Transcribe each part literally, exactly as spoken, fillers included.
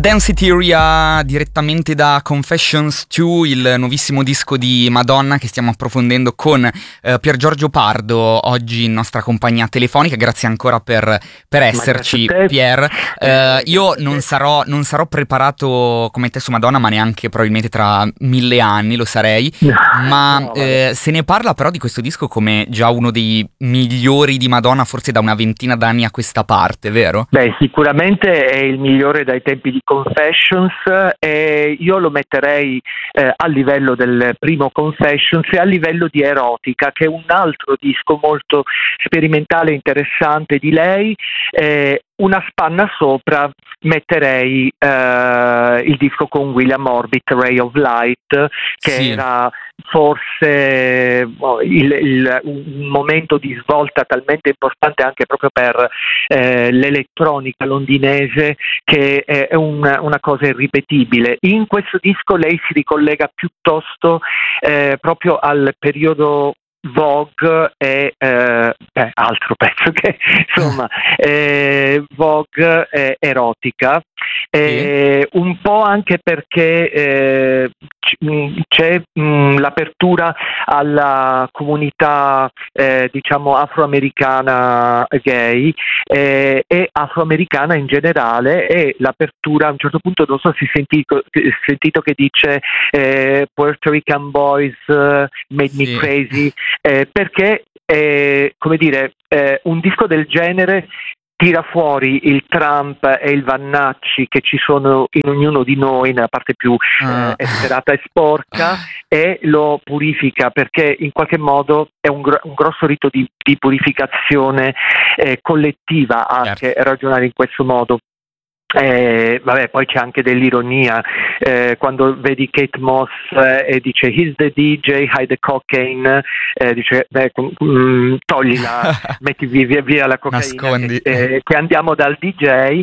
Danceteria direttamente da Confessions due, il nuovissimo disco di Madonna che stiamo approfondendo con eh, Pier Giorgio Pardo oggi in nostra compagnia telefonica. Grazie ancora per, per esserci, Pier. Eh, io non sarò, non sarò preparato come te su Madonna, ma neanche probabilmente tra mille anni lo sarei. Ma no, eh, se ne parla però di questo disco come già uno dei migliori di Madonna, forse da una ventina d'anni a questa parte, vero? Beh, sicuramente è il migliore dai tempi di Confessions, e io lo metterei eh, a livello del primo Confessions e a livello di Erotica, che è un altro disco molto sperimentale e interessante di lei. Eh, una spanna sopra metterei eh, il disco con William Orbit, Ray of Light, che Sì. era forse oh, il, il, un momento di svolta talmente importante anche proprio per eh, l'elettronica londinese, che è una, una cosa irripetibile. In questo disco lei si ricollega piuttosto eh, proprio al periodo Vogue e eh, beh, altro pezzo che insomma eh, Vogue eh, erotica, eh, Sì. un po' anche perché eh, c- c'è mh, l'apertura alla comunità eh, diciamo afroamericana gay eh, e afroamericana in generale, e l'apertura a un certo punto, non so se senti, sentito che dice eh, Puerto Rican Boys uh, made me Sì. crazy. Eh, perché, eh, come dire, eh, un disco del genere tira fuori il Trump e il Vannacci che ci sono in ognuno di noi, nella parte più Ah. eh, efferata e sporca, e lo purifica, perché in qualche modo è un, gro- un grosso rito di, di purificazione eh, collettiva anche, Certo. ragionare in questo modo. Eh, vabbè, poi c'è anche dell'ironia eh, quando vedi Kate Moss eh, e dice "He's the D J, hide the cocaine", eh, dice beh, mm, toglila, metti via, via la cocaina, Nascondi. che, eh, che andiamo dal D J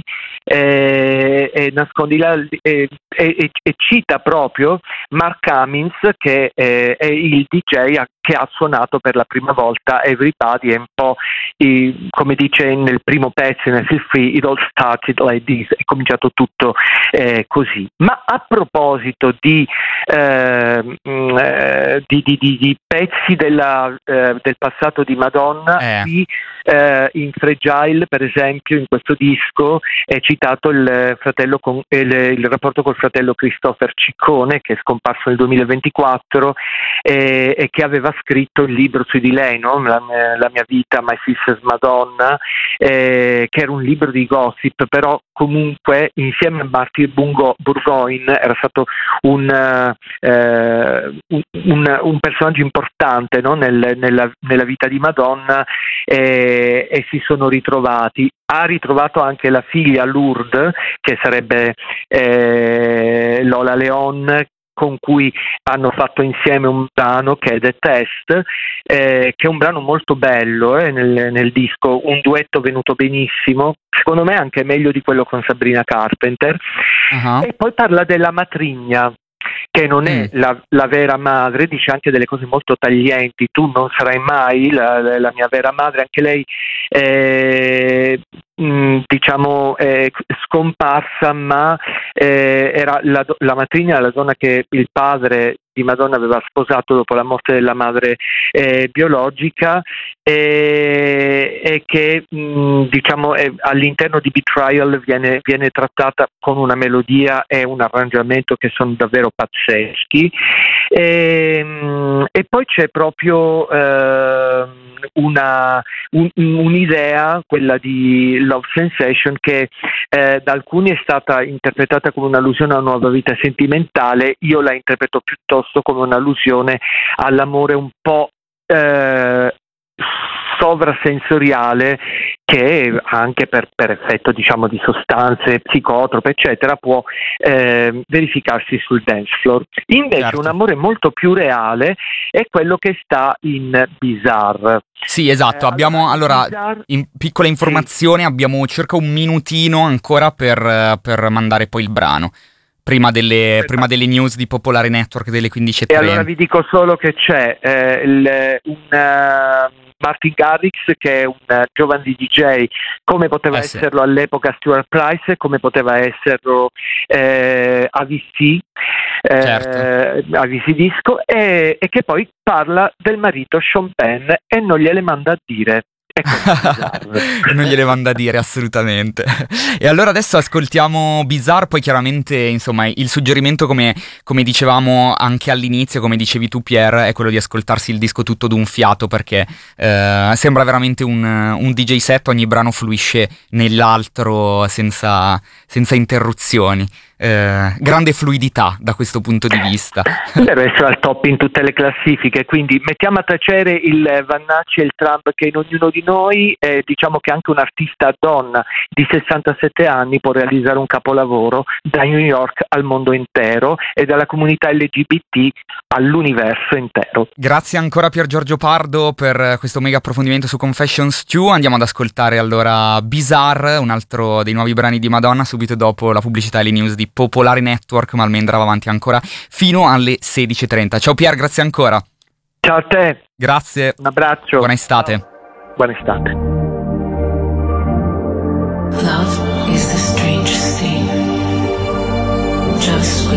eh, e nascondi la, e, e, e cita proprio Mark Cummins, che eh, è il D J a, che ha suonato per la prima volta Everybody, è un po' i, come dice nel primo pezzo, nel Feel Free, "It all started like this", è cominciato tutto eh, così. Ma a proposito di, eh, eh, di, di, di, di pezzi della, eh, del passato di Madonna, Eh. qui eh, in Fragile, per esempio, in questo disco è citato il fratello con, il, il rapporto col fratello Christopher Ciccone, che è scomparso nel duemilaventiquattro eh, e che aveva scritto il libro su di lei, no? la, la mia vita, My Sister's Madonna, eh, che era un libro di gossip, però comunque insieme a Martin Bungo, Burgoyne era stato un, eh, un, un, un personaggio importante, no? Nel, nella, nella vita di Madonna, eh, e si sono ritrovati. Ha ritrovato anche la figlia Lourdes, che sarebbe eh, Lola Leon, con cui hanno fatto insieme un brano che è The Test, eh, che è un brano molto bello eh, nel, nel disco, un duetto venuto benissimo, secondo me anche meglio di quello con Sabrina Carpenter. Uh-huh. E poi parla della matrigna, che non è Mm. la, la vera madre, dice anche delle cose molto taglienti: "Tu non sarai mai la, la mia vera madre", anche lei eh, mh, diciamo è scomparsa, ma eh, era la, la matrigna, la donna che il padre di Madonna aveva sposato dopo la morte della madre eh, biologica, e, e che mh, diciamo è, all'interno di Betrayal viene, viene trattata con una melodia e un arrangiamento che sono davvero pazzeschi. E, mh, e poi c'è proprio eh, una, un, un'idea, quella di Love Sensation, che eh, da alcuni è stata interpretata come un'allusione a una nuova vita sentimentale. Io la interpreto piuttosto come un'allusione all'amore un po' eh, sovrasensoriale, che anche per, per effetto diciamo di sostanze psicotrope eccetera può eh, verificarsi sul dance floor. Invece Certo. un amore molto più reale è quello che sta in Bizarre. Sì, esatto, Eh, abbiamo allora, Bizarre... in piccola informazione, sì. Abbiamo circa un minutino ancora per, per mandare poi il brano, prima delle, prima delle news di Popolare Network delle quindici e E tre. allora vi dico solo che c'è eh, il, un, Martin Garrix, che è un uh, giovane D J, come poteva eh sì. esserlo all'epoca Stuart Price, come poteva esserlo eh, A V C, eh, Certo. A V C Disco, e, e che poi parla del marito Sean Penn e non gliele manda a dire. Non gliele manda a dire assolutamente. E allora adesso ascoltiamo Bizarre, poi chiaramente insomma il suggerimento, come, come dicevamo anche all'inizio, come dicevi tu Pier, è quello di ascoltarsi il disco tutto d'un fiato, perché eh, sembra veramente un, un D J set, ogni brano fluisce nell'altro senza, senza interruzioni. Eh, grande fluidità da questo punto di vista. Deve essere al top in tutte le classifiche, quindi mettiamo a tacere il Vannacci e il Trump che in ognuno di noi, eh, diciamo che anche un'artista donna di sessantasette anni può realizzare un capolavoro da New York al mondo intero e dalla comunità L G B T all'universo intero. Grazie ancora Pier Giorgio Pardo per questo mega approfondimento su Confessions due. Andiamo ad ascoltare allora Bizarre, un altro dei nuovi brani di Madonna, subito dopo la pubblicità e le news di Popolare Network. Malmendra va avanti ancora fino alle sedici e trenta. Ciao Pier, grazie ancora. Ciao a te. Grazie. Un abbraccio. Buona estate. Ciao. Buona estate. Love is the strangest thing. Just when